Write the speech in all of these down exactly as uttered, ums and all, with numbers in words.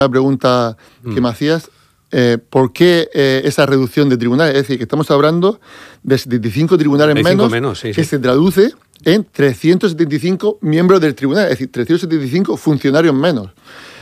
La pregunta que mm. me hacías, eh, ¿por qué eh, esa reducción de tribunales? Es decir, que estamos hablando de setenta y cinco tribunales menos, menos sí, que sí. se traduce en trescientos setenta y cinco miembros del tribunal, es decir, trescientos setenta y cinco funcionarios menos.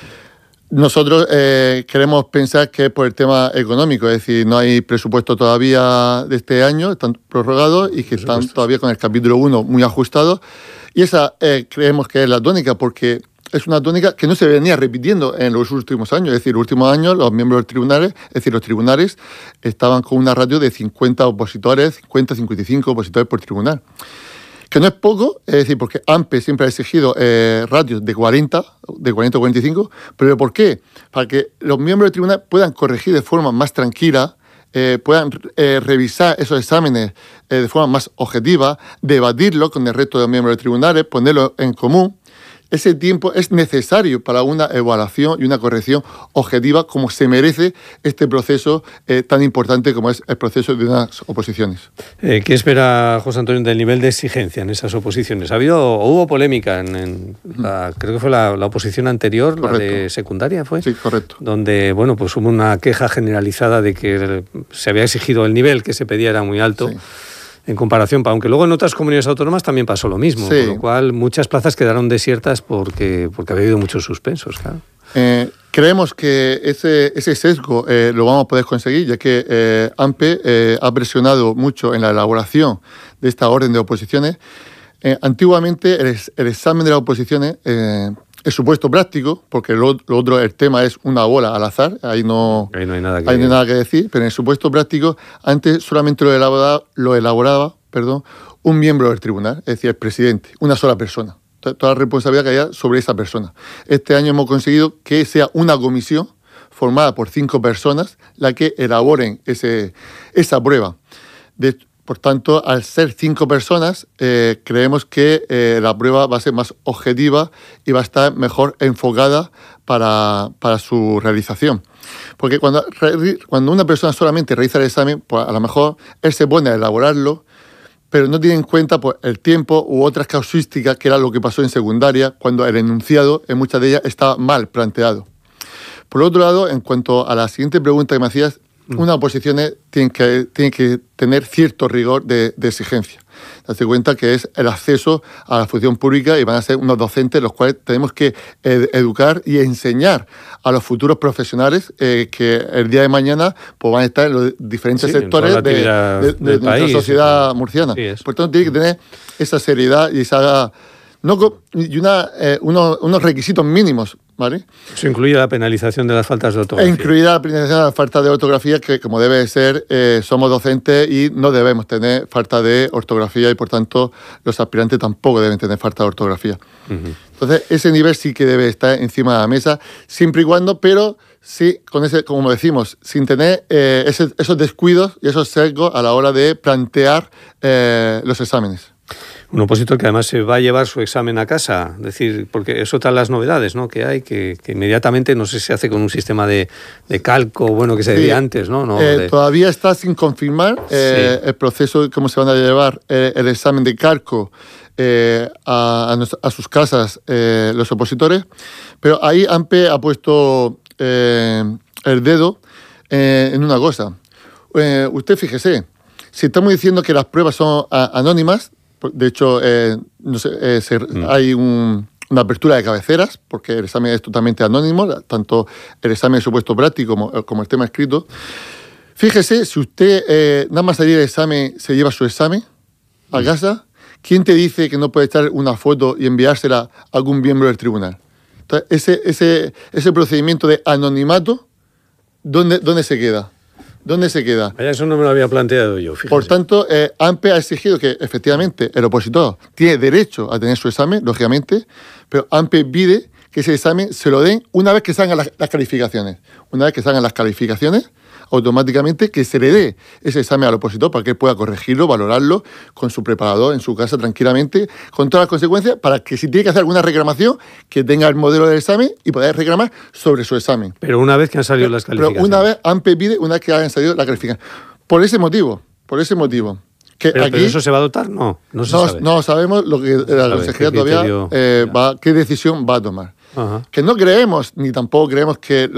Nosotros eh, queremos pensar que es por el tema económico, es decir, no hay presupuesto todavía de este año, están prorrogados y que están todavía con el capítulo uno muy ajustados. Y esa eh, creemos que es la tónica, porque es una tónica que no se venía repitiendo en los últimos años. Es decir, los últimos años los miembros del tribunales, es decir, los tribunales estaban con una ratio de cincuenta opositores, cincuenta a cincuenta y cinco opositores por tribunal. Que no es poco, es decir, porque A M P siempre ha exigido eh, ratios de cuarenta, de cuarenta a cuarenta y cinco, pero ¿por qué? Para que los miembros del tribunal puedan corregir de forma más tranquila, eh, puedan eh, revisar esos exámenes eh, de forma más objetiva, debatirlo con el resto de los miembros de tribunales, ponerlo en común. Ese tiempo es necesario para una evaluación y una corrección objetiva como se merece este proceso eh, tan importante como es el proceso de unas oposiciones. Eh, ¿Qué espera José Antonio del nivel de exigencia en esas oposiciones? ¿Ha habido o hubo polémica en, en la, creo que fue la, la oposición anterior, correcto. La de secundaria, ¿fue? Sí, correcto. Donde, bueno, pues hubo una queja generalizada de que se había exigido el nivel que se pedía era muy alto. Sí. En comparación, aunque luego en otras comunidades autónomas también pasó lo mismo, sí. Con lo cual muchas plazas quedaron desiertas porque, porque había habido muchos suspensos, claro. Eh, creemos que ese, ese sesgo eh, lo vamos a poder conseguir, ya que eh, A M P eh, ha presionado mucho en la elaboración de esta orden de oposiciones. Eh, antiguamente el, el examen de las oposiciones, eh, el supuesto práctico, porque lo, lo otro, el tema es una bola al azar, ahí no, ahí no hay nada que, ahí no hay nada que decir, pero en el supuesto práctico antes solamente lo elaboraba, lo elaboraba perdón, un miembro del tribunal, es decir, el presidente, una sola persona. Toda la responsabilidad que haya sobre esa persona. Este año hemos conseguido que sea una comisión formada por cinco personas la que elaboren ese, esa prueba. De, por tanto, al ser cinco personas, eh, creemos que eh, la prueba va a ser más objetiva y va a estar mejor enfocada para, para su realización. Porque cuando, cuando una persona solamente realiza el examen, pues a lo mejor él se pone a elaborarlo, pero no tiene en cuenta pues, el tiempo u otras casuísticas, que era lo que pasó en secundaria, cuando el enunciado, en muchas de ellas, estaba mal planteado. Por otro lado, en cuanto a la siguiente pregunta que me hacías, mm. unas oposiciones tienen que, tienen que tener cierto rigor de, de exigencia. Date cuenta que es el acceso a la función pública y van a ser unos docentes los cuales tenemos que ed- educar y enseñar a los futuros profesionales eh, que el día de mañana pues, van a estar en los diferentes sí, sectores de, de, de, de nuestra país, sociedad murciana. Sí, Por tanto, tiene que tener esa seriedad y esa no, y una, eh, unos, unos requisitos mínimos, ¿vale? Eso incluye la penalización de las faltas de ortografía. E incluida la penalización de las faltas de ortografía, que como debe ser, eh, somos docentes y no debemos tener falta de ortografía y por tanto los aspirantes tampoco deben tener falta de ortografía. Uh-huh. Entonces ese nivel sí que debe estar encima de la mesa, siempre y cuando, pero sí, con ese, como decimos, sin tener eh, ese, esos descuidos y esos sesgos a la hora de plantear eh, los exámenes. Un opositor que además se va a llevar su examen a casa, es decir, porque es otra de las novedades, ¿no? Que hay, que, que inmediatamente, no sé si se hace con un sistema de, de calco, bueno, que se sí. decía antes, ¿no? no eh, de... Todavía está sin confirmar eh, sí. el proceso, cómo se van a llevar eh, el examen de calco eh, a, a, nos, a sus casas eh, los opositores, pero ahí A M P ha puesto eh, el dedo eh, en una cosa. Eh, usted fíjese, si estamos diciendo que las pruebas son a, anónimas, de hecho, eh, no sé, eh, se, mm. hay un, una apertura de cabeceras, porque el examen es totalmente anónimo, tanto el examen de supuesto práctico como, como el tema escrito. Fíjese, si usted eh, nada más salir del examen se lleva su examen a casa, ¿quién te dice que no puede echar una foto y enviársela a algún miembro del tribunal? Entonces, ese, ese, ese procedimiento de anonimato, ¿dónde, dónde se queda? ¿Dónde se queda? Vaya, eso no me lo había planteado yo, fíjese. Por tanto, eh, A M P ha exigido que, efectivamente, el opositor tiene derecho a tener su examen, lógicamente, pero A M P pide que ese examen se lo den una vez que salgan las, las calificaciones. Una vez que salgan las calificaciones, automáticamente que se le dé ese examen al opositor para que él pueda corregirlo, valorarlo con su preparador en su casa tranquilamente, con todas las consecuencias, para que si tiene que hacer alguna reclamación, que tenga el modelo del examen y poder reclamar sobre su examen. Pero una vez que han salido pero, las calificaciones. Pero una vez, A M P pide una vez que hayan salido las calificaciones. Por ese motivo, por ese motivo. Que pero, aquí, ¿Pero eso se va a adoptar? No, no se no, sabe. No sabemos lo que la consejería todavía eh, va, qué decisión va a tomar. Ajá. Que no creemos, ni tampoco creemos que